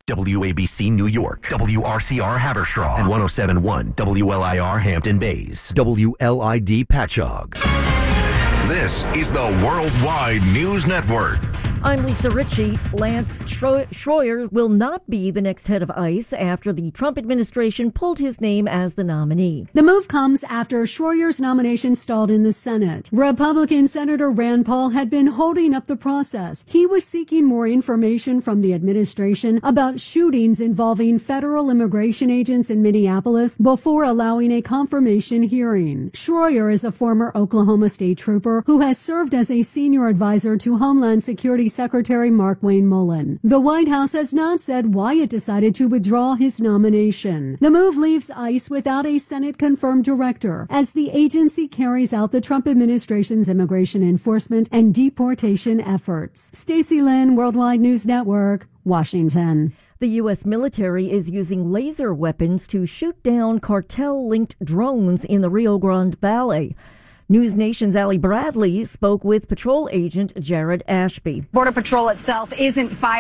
WABC New York, WRCR Haverstraw, and 107.1 WLIR Hampton Bays, WLID Patchogue. This is the Worldwide News Network. I'm Lisa Ritchie. Lance Schroyer will not be the next head of ICE after the Trump administration pulled his name as the nominee. The move comes after Schroyer's nomination stalled in the Senate. Republican Senator Rand Paul had been holding up the process. He was seeking more information from the administration about shootings involving federal immigration agents in Minneapolis before allowing a confirmation hearing. Schroyer is a former Oklahoma State trooper who has served as a senior advisor to Homeland Security Secretary Markwayne Mullin. The White House has not said why it decided to withdraw his nomination. The move leaves ICE without a Senate-confirmed director as the agency carries out the Trump administration's immigration enforcement and deportation efforts. Stacey Lynn, Worldwide News Network, Washington. The U.S. military is using laser weapons to shoot down cartel-linked drones in the Rio Grande Valley. News Nation's Allie Bradley spoke with patrol agent Jared Ashby. Border Patrol itself isn't firing.